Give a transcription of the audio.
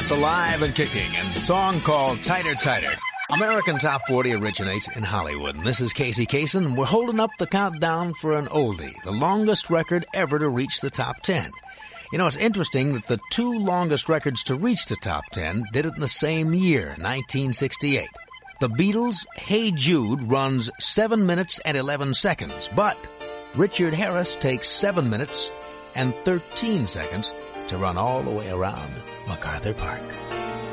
That's Alive and Kicking, and the song called Tighter, Tighter. American Top 40 originates in Hollywood, and this is Casey Kasem. We're holding up the countdown for an oldie, the longest record ever to reach the top 10. You know, it's interesting that the two longest records to reach the top 10 did it in the same year, 1968. The Beatles' Hey Jude runs 7 minutes and 11 seconds, but Richard Harris takes 7 minutes and 13 seconds to run all the way around MacArthur Park.